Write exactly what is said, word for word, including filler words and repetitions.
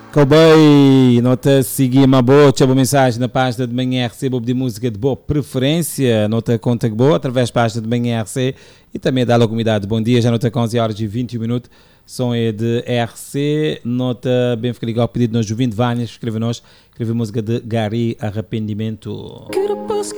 Cowboy, nota seguir uma boa, boa mensagem na página de manhã R C, boa de música de boa preferência, nota conta que boa, através da página de manhã R C e também da comunidade. Bom dia, já nota com onze horas e vinte e um minutos, som é de R C, nota bem fica ligado ao pedido de nós, Juvim de Vanhas, escreve-nos, escreve música de Gary Arrependimento.